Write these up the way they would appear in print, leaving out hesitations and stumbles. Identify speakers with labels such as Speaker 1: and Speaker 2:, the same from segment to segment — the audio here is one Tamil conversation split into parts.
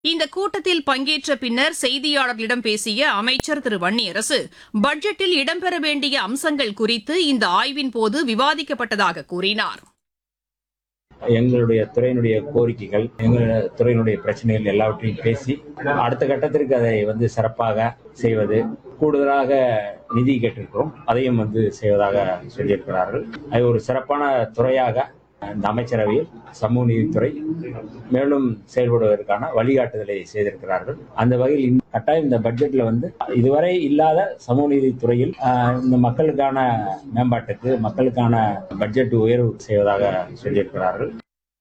Speaker 1: இந்த கூட்டத்தில் பங்கேற்ற பின்னர் செய்தியாளர்களிடம் பேசிய அமைச்சர் திரு வன்னியரசு, பட்ஜெட்டில் இடம்பெற வேண்டிய அம்சங்கள் குறித்து இந்த ஆய்வின் போது விவாதிக்கப்பட்டதாக கூறினார்.
Speaker 2: எங்களுடைய துறையினுடைய கோரிக்கைகள், எங்களுடைய துறையினுடைய பிரச்சனைகள் எல்லாவற்றையும் பேசி அடுத்த கட்டத்திற்கு அதை சிறப்பாக செய்வது, கூடுதலாக நிதி கேட்டிருக்கிறோம், அதையும் செய்வதாக சொல்லியிருக்கிறார்கள். அது ஒரு சிறப்பான துறையாக இந்த அமைச்சரவையில் சமூக நீதித்துறை மேலும் செயல்படுவதற்கான வழிகாட்டுதலை செய்திருக்கிறார்கள். அந்த வகையில் கட்டாயம் இந்த பட்ஜெட்ல இதுவரை இல்லாத சமூக நீதித்துறையில் இந்த மக்களுக்கான மேம்பாட்டுக்கு, மக்களுக்கான பட்ஜெட் உயர்வு செய்வதாக சொல்லியிருக்கிறார்கள்.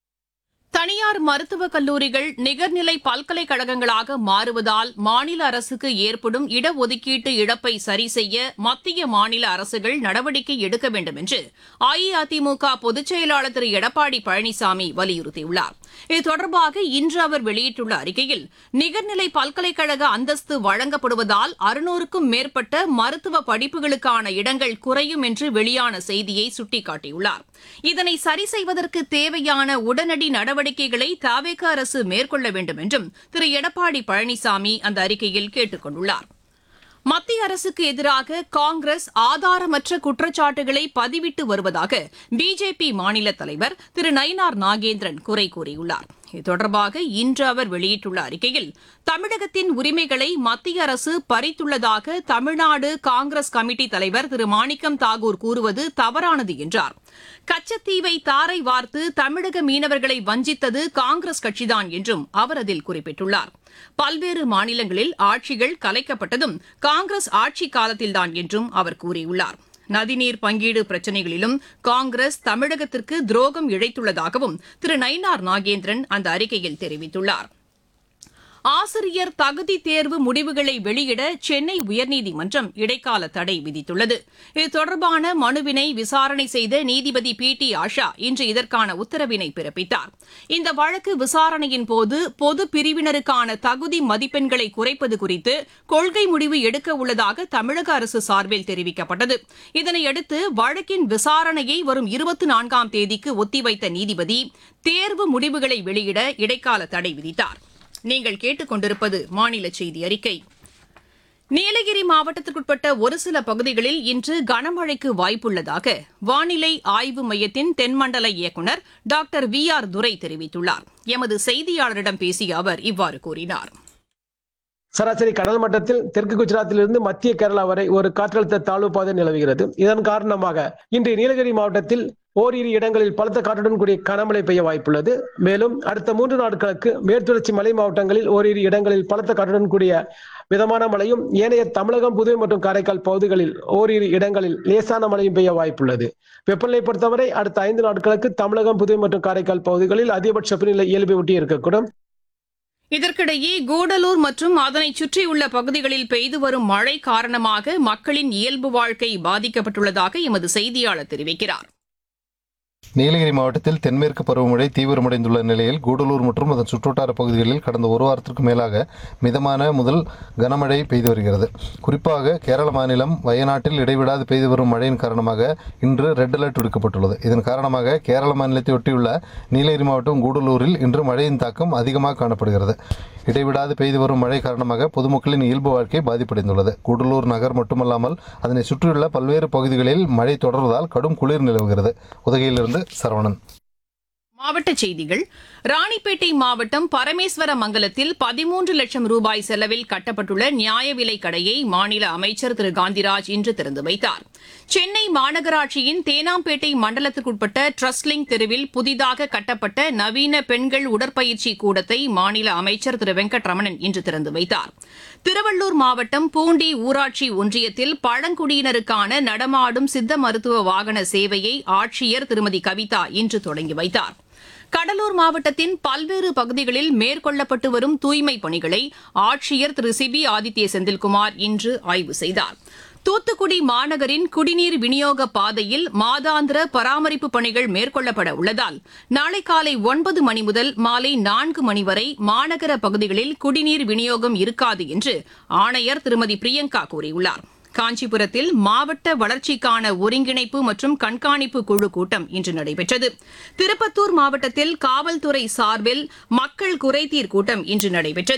Speaker 1: தனியார் மருத்துவக் கல்லூரிகள் நிகர்நிலை பல்கலைக்கழகங்களாக மாறுவதால் மாநில அரசுக்கு ஏற்படும் இடஒதுக்கீட்டு இழப்பை சரி செய்ய மத்திய மாநில அரசுகள் நடவடிக்கை எடுக்க வேண்டும் என்று அஇஅதிமுக பொதுச் செயலாளர் திரு எடப்பாடி பழனிசாமி வலியுறுத்தியுள்ளார். இது தொடர்பாக இன்று அவர் வெளியிட்டுள்ள அறிக்கையில், நிகர்நிலை பல்கலைக்கழக அந்தஸ்து வழங்கப்படுவதால் 600க்கும் மேற்பட்ட மருத்துவ படிப்புகளுக்கான இடங்கள் குறையும் என்று வெளியான செய்தியை சுட்டிக்காட்டியுள்ளார். இதனை சரி செய்வதற்கு தேவையான உடனடி நடவடிக்கைகளை தவேக அரசு மேற்கொள்ள வேண்டும் என்றும் திரு எடப்பாடி பழனிசாமி அந்த அறிக்கையில் கேட்டுக் கொண்டுள்ளார். மத்திய அரசுக்கு எதிராக காங்கிரஸ் ஆதாரமற்ற குற்றச்சாட்டுகளை பதிவிட்டு வருவதாக பிஜேபி மாநில தலைவர் திரு நயினார் நாகேந்திரன் குறை கூறியுள்ளார். இது தொடர்பாக இன்று அவர் வெளியிட்டுள்ள அறிக்கையில், தமிழகத்தின் உரிமைகளை மத்திய அரசு பறித்துள்ளதாக தமிழ்நாடு காங்கிரஸ் கமிட்டி தலைவர் திரு மாணிக்கம் தாகூர் கூறுவது தவறானது என்றார். கச்சத்தீவை தாரை வார்த்து தமிழக மீனவர்களை வஞ்சித்தது காங்கிரஸ் கட்சிதான் என்றும் அவர் அதில் குறிப்பிட்டுள்ளார். பல்வேறு மாநிலங்களில் ஆட்சிகள் கலைக்கப்பட்டதும் காங்கிரஸ் ஆட்சி காலத்தில்தான் என்றும் அவர் கூறியுள்ளார். நதிநீர் பங்கீடு பிரச்சினைகளிலும் காங்கிரஸ் தமிழகத்திற்கு துரோகம் இழைத்துள்ளதாகவும் திரு நயினார் நாகேந்திரன் அந்த அறிக்கையில் தெரிவித்துள்ளார். ஆசிரியர் தகுதி தேர்வு முடிவுகளை வெளியிட சென்னை உயர்நீதிமன்றம் இடைக்கால தடை விதித்துள்ளது. இது தொடர்பான மனுவினை விசாரணை செய்த நீதிபதி பி.டி. ஆஷா இன்று இதற்கான உத்தரவினை பிறப்பித்தார். இந்த வழக்கு விசாரணையின் போது பொது பிரிவினருக்கான தகுதி மதிப்பெண்களை குறைப்பது குறித்து கொள்கை முடிவு எடுக்க உள்ளதாக தமிழக அரசு சார்பில் தெரிவிக்கப்பட்டது. இதனையடுத்து வழக்கின் விசாரணையை வரும் 24ஆம் தேதிக்கு ஒத்திவைத்த நீதிபதி தேர்வு முடிவுகளை வெளியிட இடைக்கால தடை விதித்தார். நீங்கள் கேட்டுக்கொண்டிருப்பது மாநில செய்தி அறிக்கை. நீலகிரி மாவட்டத்திற்குட்பட்ட ஒரு சில பகுதிகளில் இன்று கனமழைக்கு வாய்ப்புள்ளதாக வானிலை ஆய்வு மையத்தின் தென்மண்டல இயக்குநர் டாக்டர் VR துரை தெரிவித்துள்ளார். எமது செய்தியாளரிடம் பேசிய அவர் இவ்வாறு கூறினார்.
Speaker 3: சராசரி கடல் மட்டத்தில் தெற்கு குஜராத்திலிருந்து மத்திய கேரளா வரை ஒரு காற்றழுத்த தாழ்வு பாதை நிலவுகிறது. இதன் காரணமாக இன்று நீலகிரி மாவட்டத்தில் ஓரிரு இடங்களில் பலத்த காற்றுடன் கூடிய கனமழை பெய்ய வாய்ப்புள்ளது. மேலும் அடுத்த 3 நாட்களுக்கு மேற்குத்தொடர்ச்சி மலை மாவட்டங்களில் ஓரிரு இடங்களில் பலத்த காற்றுடன் கூடிய மிதமான மழையும், ஏனைய தமிழகம், புதுவை மற்றும் காரைக்கால் பகுதிகளில் ஓரிரு இடங்களில் லேசான மழையும் பெய்ய வாய்ப்புள்ளது. வெப்பநிலை பொறுத்தவரை அடுத்த 5 நாட்களுக்கு தமிழகம், புதுவை மற்றும் காரைக்கால் பகுதிகளில் அதிகபட்ச வெப்பநிலை இயல்பை ஒட்டி இருக்கக்கூடும்.
Speaker 1: இதற்கிடையே கூடலூர் மற்றும் அதனை சுற்றியுள்ள பகுதிகளில் பெய்து வரும் மழை காரணமாக மக்களின் இயல்பு வாழ்க்கை பாதிக்கப்பட்டுள்ளதாக எமது செய்தியாளர் தெரிவிக்கிறார்.
Speaker 4: நீலகிரி மாவட்டத்தில் தென்மேற்கு பருவமழை தீவிரமடைந்துள்ள நிலையில் கூடலூர் மற்றும் அதன் சுற்றுவட்டார பகுதிகளில் கடந்த ஒரு வாரத்திற்கு மேலாக மிதமான முதல் கனமழை பெய்து வருகிறது. குறிப்பாக கேரள மாநிலம் வயநாட்டில் இடைவிடாது பெய்து வரும் மழையின் காரணமாக இன்று ரெட் அலர்ட் விடுக்கப்பட்டுள்ளது. இதன் காரணமாக கேரள மாநிலத்தை ஒட்டியுள்ள நீலகிரி மாவட்டம் கூடலூரில் இன்று மழையின் தாக்கம் அதிகமாக காணப்படுகிறது. இடைவிடாது பெய்து வரும் மழை காரணமாக பொதுமக்களின் இயல்பு வாழ்க்கை பாதிப்படைந்துள்ளது. கூடலூர் நகர் மட்டுமல்லாமல் அதனை சுற்றியுள்ள பல்வேறு பகுதிகளில் மழை தொடர்வதால் கடும் குளிர் நிலவுகிறது. உதகையிலிருந்து சரவணன்.
Speaker 1: மாவட்டச் செய்திகள். ராணிப்பேட்டை மாவட்டம் பரமேஸ்வரமங்கலத்தில் 13 லட்சம் ரூபாய் செலவில் கட்டப்பட்டுள்ள நியாய விலைக் கடையை மாநில அமைச்சர் திரு காந்திராஜ் இன்று திறந்து வைத்தார். சென்னை மாநகராட்சியின் தேனாம்பேட்டை மண்டலத்திற்குட்பட்ட ட்ரஸ்லிங் தெருவில் புதிதாக கட்டப்பட்ட நவீன பெண்கள் உடற்பயிற்சி கூடத்தை மாநில அமைச்சர் திரு வெங்கட்ரமணன் இன்று திறந்து வைத்தார். திருவள்ளூர் மாவட்டம் பூண்டி ஊராட்சி ஒன்றியத்தில் பழங்குடியினருக்கான நடமாடும் சித்த மருத்துவ வாகன சேவையை ஆட்சியர் திருமதி கவிதா இன்று தொடங்கி வைத்தார். கடலூர் மாவட்டத்தின் பல்வேறு பகுதிகளில் மேற்கொள்ளப்பட்டு வரும் தூய்மைப் பணிகளை ஆட்சியர் திரு சிபி ஆதித்ய செந்தில்குமார் இன்று ஆய்வு செய்தார். தூத்துக்குடி மாநகரின் குடிநீர் விநியோக பாதையில் மாதாந்திர பராமரிப்பு பணிகள் மேற்கொள்ளப்பட உள்ளதால் நாளை காலை 9 மணி முதல் மாலை 4 மணி வரை மாநகர பகுதிகளில் குடிநீர் விநியோகம் இருக்காது என்று ஆணையர் திருமதி பிரியங்கா கூறியுள்ளார். காஞ்சிபுரத்தில் மாவட்ட வளர்ச்சிக்கான ஒருங்கிணைப்பு மற்றும் கண்காணிப்பு குழு கூட்டம் இன்று நடைபெற்றது. திருப்பத்தூர் மாவட்டத்தில் காவல்துறை சார்பில் மக்கள் குறைதீர் கூட்டம் இன்று நடைபெற்றது.